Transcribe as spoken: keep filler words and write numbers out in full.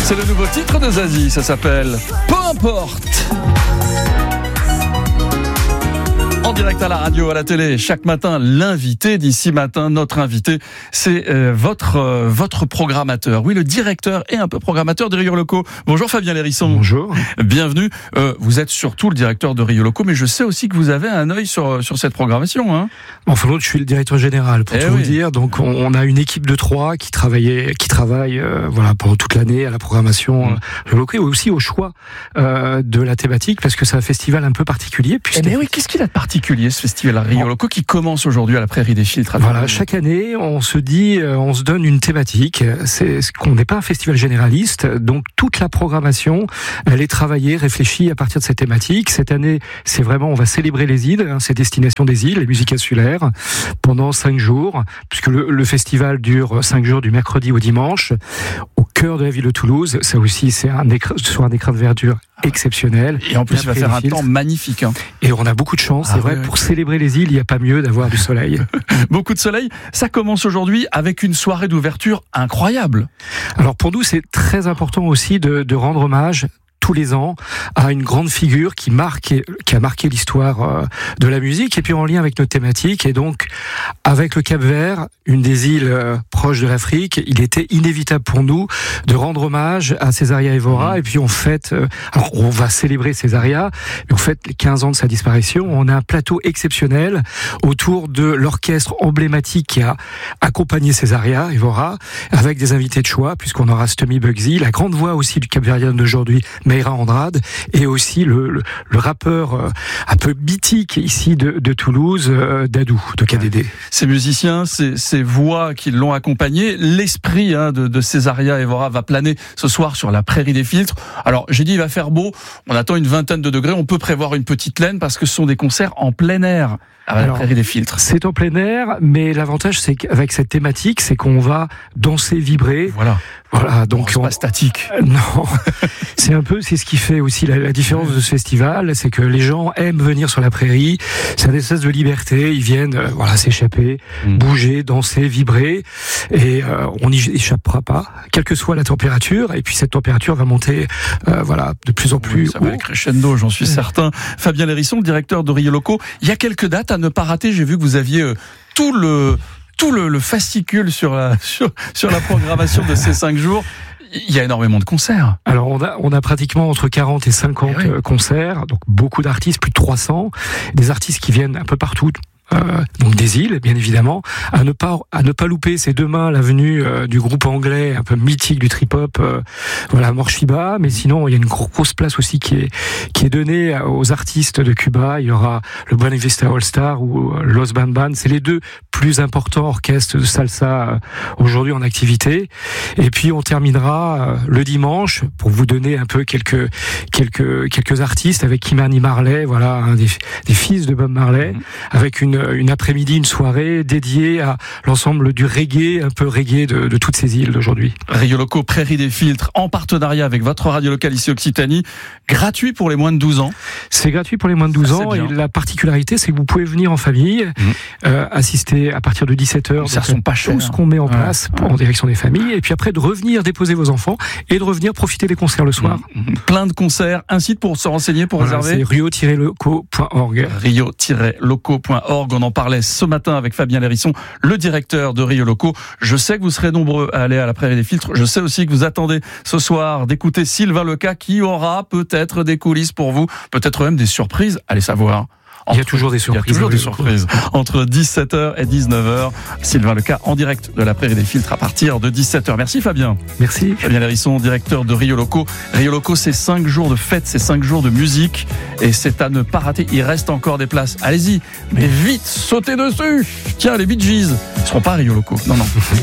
C'est le nouveau titre de Zazie, ça s'appelle Peu importe. En direct à la radio, à la télé, chaque matin, l'invité d'ici matin, notre invité, c'est euh, votre euh, votre programmateur. Oui, le directeur et un peu programmateur de Rio Loco. Bonjour Fabien Lérisson. Bonjour. Bienvenue. Euh, vous êtes surtout le directeur de Rio Loco, mais je sais aussi que vous avez un œil sur sur cette programmation. Hein. Enfin, je suis le directeur général, pour eh tout oui. vous dire. Donc, on, on a une équipe de trois qui travaillait, qui travaille, euh, voilà, pendant toute l'année à la programmation mmh. euh, Rio Loco, et aussi au choix euh, de la thématique, parce que c'est un festival un peu particulier. Eh bien oui, qu'est-ce qu'il a de particulier ce festival à Rio Loco qui commence aujourd'hui à la Prairie des Filtres? Voilà, chaque année, on se dit, euh, on se donne une thématique. C'est ce qu'on n'est pas un festival généraliste, donc toute la programmation, elle est travaillée, réfléchie à partir de cette thématique. Cette année, c'est vraiment, on va célébrer les îles, hein, ces destinations des îles, les musiques insulaires, pendant cinq jours, puisque le, le festival dure cinq jours du mercredi au dimanche, au cœur de la ville de Toulouse. Ça aussi, c'est un écran, sur un écran de verdure exceptionnel. Et en plus, il va faire un temps magnifique. Hein. Et on a beaucoup de chance, ah, c'est vrai, ouais, pour ouais. célébrer les îles, il n'y a pas mieux d'avoir du soleil. Beaucoup de soleil. Ça commence aujourd'hui avec une soirée d'ouverture incroyable. Alors pour nous, c'est très important aussi de, de rendre hommage tous les ans à une grande figure qui marque, qui a marqué l'histoire de la musique, et puis en lien avec notre thématique. Et donc, avec le Cap-Vert, une des îles proches de l'Afrique, il était inévitable pour nous de rendre hommage à Césaria Évora. Mmh. Et puis on fête, alors on va célébrer Césaria, mais on fête les quinze ans de sa disparition. On a un plateau exceptionnel autour de l'orchestre emblématique qui a accompagné Césaria Évora, avec des invités de choix, puisqu'on aura Stummy Bugsy, la grande voix aussi du Cap-Verdien d'aujourd'hui, Meira Andrade, et aussi le, le, le rappeur euh, un peu mythique ici de, de Toulouse, euh, Dadou, de K D D. Ces musiciens, ces, ces voix qui l'ont accompagné, l'esprit hein, de, de Césaria Évora va planer ce soir sur la Prairie des Filtres. Alors, j'ai dit, il va faire beau, on attend une vingtaine de degrés, on peut prévoir une petite laine parce que ce sont des concerts en plein air à la Alors, Prairie des Filtres. C'est en plein air, mais l'avantage, c'est qu'avec cette thématique, c'est qu'on va danser, vibrer. Voilà. Voilà, donc on... pas statique. Euh, non, c'est un peu, c'est ce qui fait aussi la, la différence de ce festival, c'est que les gens aiment venir sur la prairie. C'est un espace de liberté. Ils viennent, euh, voilà, s'échapper, mmh. bouger, danser, vibrer, et euh, on n'y échappera pas, quelle que soit la température. Et puis cette température va monter, euh, voilà, de plus en plus. Oui, ça va aller crescendo, j'en suis mmh. certain. Fabien Lérisson, le directeur de Rio Loco. Il y a quelques dates à ne pas rater. J'ai vu que vous aviez euh, tout le tout le, le fascicule sur la, sur, sur la programmation de ces cinq jours. Il y a énormément de concerts. Alors on a on a pratiquement entre quarante et cinquante oui. concerts, donc beaucoup d'artistes, plus de trois cents, des artistes qui viennent un peu partout. Euh, donc des îles, bien évidemment, à ne pas à ne pas louper. C'est demain la venue euh, du groupe anglais un peu mythique du trip-hop, euh, voilà, Morshiba. Mais sinon, il y a une grosse place aussi qui est qui est donnée aux artistes de Cuba. Il y aura le Buena Vista All Star ou Los Bamban. C'est les deux plus importants orchestres de salsa euh, aujourd'hui en activité. Et puis on terminera euh, le dimanche pour vous donner un peu quelques quelques quelques artistes avec Kimani Marley, voilà, un des, des fils de Bob Marley, mmh. avec une une après-midi, une soirée dédiée à l'ensemble du reggae, un peu reggae de, de toutes ces îles d'aujourd'hui. Rio Loco, Prairie des Filtres, en partenariat avec votre radio locale ici Occitanie, gratuit pour les moins de douze ans. C'est gratuit pour les moins de douze ans, et la particularité, c'est que vous pouvez venir en famille, mmh. euh, assister à partir de dix-sept heures. Ça sont pas cher. Tout ce qu'on met en ouais. place ouais. en direction des familles, et puis après de revenir déposer vos enfants et de revenir profiter des concerts le soir. Mmh. Plein de concerts, un site pour se renseigner, pour voilà, réserver. C'est rio tiret loco point org. rio tiret loco point org. On en parlait ce matin avec Fabien Lérisson, le directeur de Rio Loco. Je sais que vous serez nombreux à aller à la Prairie des Filtres. Je sais aussi que vous attendez ce soir d'écouter Sylvain Leca qui aura peut-être des coulisses pour vous, peut-être même des surprises. Allez savoir. Entre, il y a toujours des surprises. Il y a toujours des surprises. Entre dix-sept heures et dix-neuf heures, Sylvain Leca en direct de la Prairie des Filtres à partir de dix-sept heures. Merci Fabien. Merci. Fabien Lérisson, directeur de Rio Loco. Rio Loco, c'est cinq jours de fête, c'est cinq jours de musique, et c'est à ne pas rater. Il reste encore des places. Allez-y, mais vite, sautez dessus. Tiens, les Bee Gees, ils seront pas à Rio Loco. Non, non.